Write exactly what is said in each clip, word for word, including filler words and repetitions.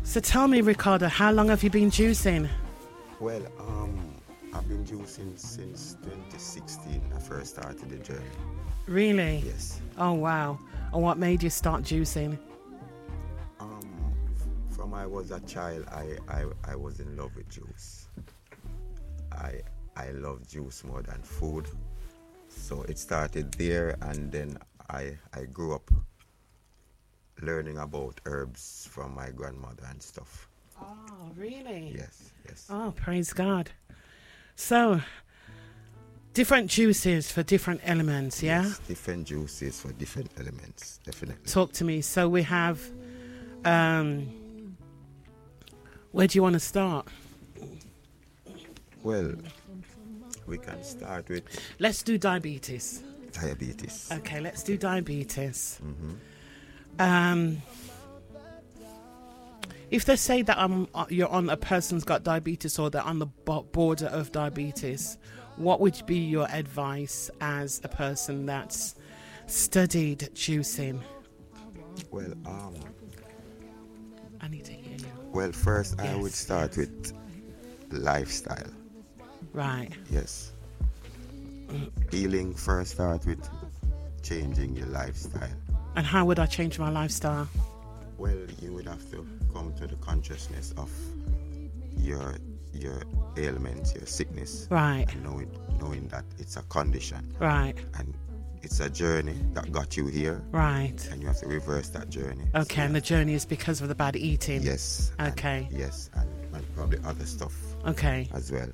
So tell me, Ricardo, how long have you been juicing? Well, um, I've been juicing since twenty sixteen. I first started the journey. Really? Yes. Oh, wow. And what made you start juicing? Um, from I was a child, I, I, I was in love with juice. I I love juice more than food. So it started there, and then I I grew up learning about herbs from my grandmother and stuff. Oh, really? Yes, yes. Oh, praise God. So, different juices for different elements, yeah? Yes, different juices for different elements, definitely. Talk to me. So we have, um, where do you want to start? Well, we can start with Let's do diabetes. diabetes. Okay, let's do diabetes. Mm-hmm. Um, if they say that um, you're on a person's got diabetes or they're on the bo- border of diabetes, what would be your advice as a person that's studied juicing? Well, um, I need to hear you. well, first I Yes, would start yes. with lifestyle. Right. Yes. Healing first start with changing your lifestyle. And how would I change my lifestyle? Well, you would have to come to the consciousness of your your ailments, your sickness, Right. and knowing knowing that it's a condition Right. and it's a journey that got you here, Right. and you have to reverse that journey. Okay, So and you the have- journey is because of the bad eating. yes. and- Okay. yes, and, and probably other stuff Okay. as well.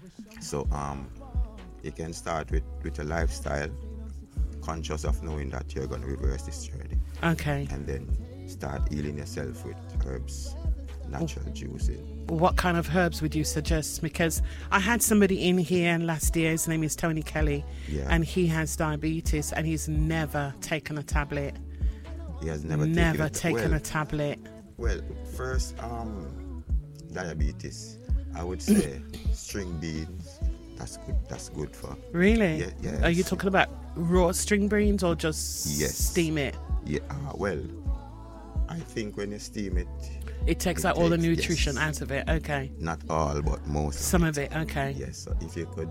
So um, you can start with with a lifestyle, conscious of knowing that you're going to reverse this journey, Okay. and then start healing yourself with herbs, natural juicing. What kind of herbs would you suggest? Because I had somebody in here last year, his name is Tony Kelly, Yeah. and he has diabetes and he's never taken a tablet. He has never, Never taken, taken well, a tablet. Well, first, um, diabetes. I would say string beans. That's good. That's good for. Really? Yeah, yes. Are you talking about raw string beans or just Yes. steam it? Yeah. Uh, well, I think when you steam it, It takes It out all the takes- nutrition yes. out of it. Okay. not all, but most. Some of it. Okay. Yes. So if you could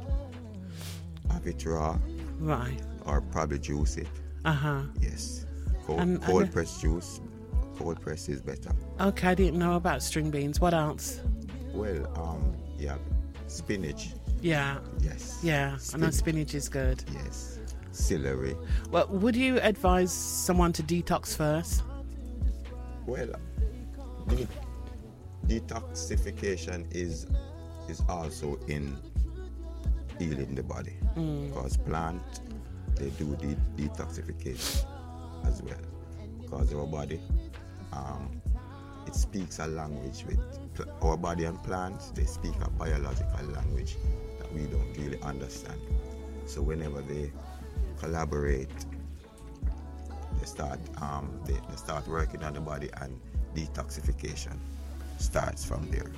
have it raw Right. or probably juice it. Uh huh. Yes. Cold, And- cold and- press juice. Cold press is better. Okay, I didn't know about string beans. What else? Well, um, yeah, spinach. Yeah. Yes. Yeah. I know Spinach. spinach is good. Yes. Celery. Well, would you advise someone to detox first? Well, de- detoxification is is also in healing the body, because plant they do de- detoxification as well, because our body um, it speaks a language with pl- our body, and plants they speak a biological language that we don't really understand. So whenever they collaborate, they start um, they, they start working on the body, and detoxification starts from there.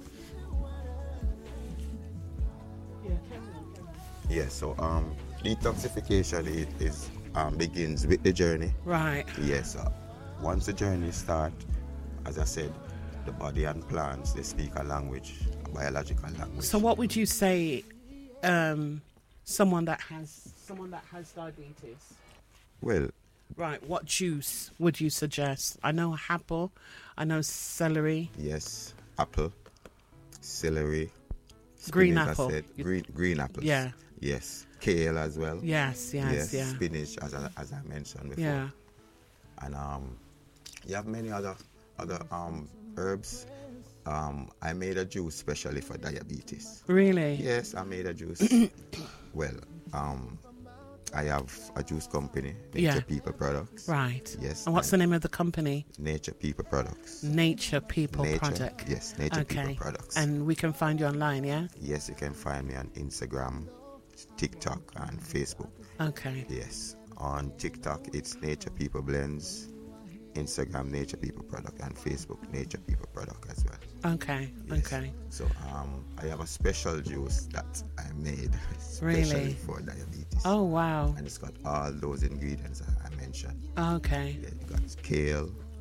Yes, so um, detoxification is, is um, begins with the journey. Right. Yes, uh, once the journey starts, as I said, the body and plants they speak a language, a biological language. So, what would you say, um, someone that has someone that has diabetes? Well, Right. What juice would you suggest? I know apple. I know celery. yes, apple, celery, Green spinach, I apple. said, green green apples. Yeah. Yes, kale as well. Yes. Yes. Yeah. spinach as I, as I mentioned before. Yeah. And um, you have many other other um herbs. Um, I made a juice specially for diabetes. Really? Yes, I made a juice. Well, um, I have a juice company, Nature Yeah. People Products. Right. Yes. And what's the name of the company? Nature People Products. Nature People Nature, Project. Yes, Nature Okay. People Products. And we can find you online, yeah? yes, you can find me on Instagram, TikTok, and Facebook. Okay. Yes, on TikTok it's Nature People Blends, Instagram Nature People Product, and Facebook Nature People Product as well. Okay. Yes. Okay. So um, I have a special juice that I made especially Really? for diabetes. Oh, wow. And it's got all those ingredients I I mentioned. Okay. Yeah, you got kale,